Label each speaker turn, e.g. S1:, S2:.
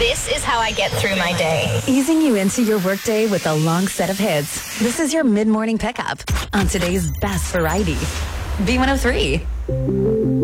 S1: This is how I get through my day.
S2: Easing you into your workday with a long set of hits. This is your mid-morning pickup on today's best variety. B103.